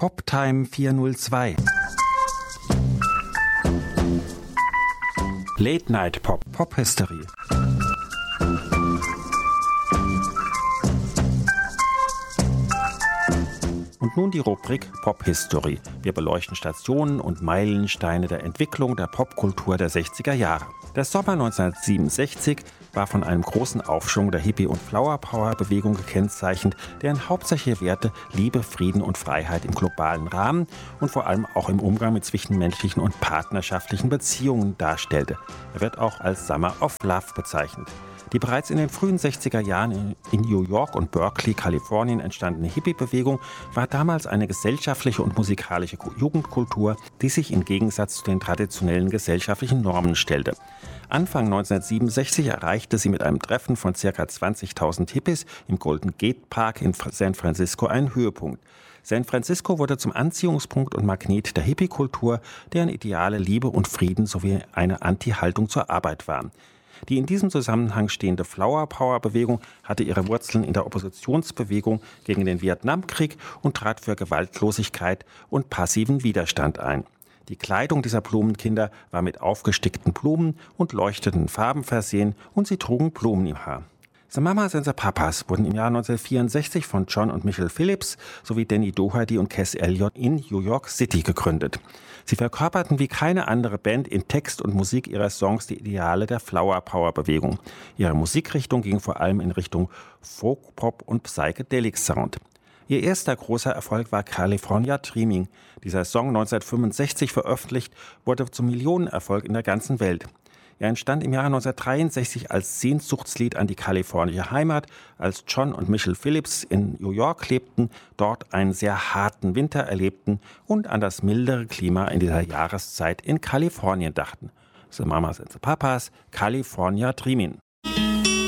Poptime 402. Late Night Pop, Pop-Hysterie. Und nun die Rubrik Pop-History. Wir beleuchten Stationen und Meilensteine der Entwicklung der Popkultur der 60er Jahre. Der Sommer 1967 war von einem großen Aufschwung der Hippie- und Flower-Power-Bewegung gekennzeichnet, deren hauptsächliche Werte Liebe, Frieden und Freiheit im globalen Rahmen und vor allem auch im Umgang mit zwischenmenschlichen und partnerschaftlichen Beziehungen darstellte. Er wird auch als Summer of Love bezeichnet. Die bereits in den frühen 60er Jahren in New York und Berkeley, Kalifornien entstandene Hippie-Bewegung war damals eine gesellschaftliche und musikalische Jugendkultur, die sich im Gegensatz zu den traditionellen gesellschaftlichen Normen stellte. Anfang 1967 erreichte sie mit einem Treffen von ca. 20.000 Hippies im Golden Gate Park in San Francisco einen Höhepunkt. San Francisco wurde zum Anziehungspunkt und Magnet der Hippie-Kultur, deren Ideale Liebe und Frieden sowie eine Anti-Haltung zur Arbeit waren. Die in diesem Zusammenhang stehende Flower-Power-Bewegung hatte ihre Wurzeln in der Oppositionsbewegung gegen den Vietnamkrieg und trat für Gewaltlosigkeit und passiven Widerstand ein. Die Kleidung dieser Blumenkinder war mit aufgestickten Blumen und leuchtenden Farben versehen und sie trugen Blumen im Haar. The Mamas and the Papas wurden im Jahr 1964 von John und Michelle Phillips sowie Danny Doherty und Cass Elliot in New York City gegründet. Sie verkörperten wie keine andere Band in Text und Musik ihrer Songs die Ideale der Flower-Power-Bewegung. Ihre Musikrichtung ging vor allem in Richtung Folk, Pop und Psychedelic Sound. Ihr erster großer Erfolg war California Dreaming. Dieser Song, 1965 veröffentlicht, wurde zum Millionenerfolg in der ganzen Welt. Er entstand im Jahre 1963 als Sehnsuchtslied an die kalifornische Heimat, als John und Michelle Phillips in New York lebten, dort einen sehr harten Winter erlebten und an das mildere Klima in dieser Jahreszeit in Kalifornien dachten. The Mamas and the Papas, California Dreamin'.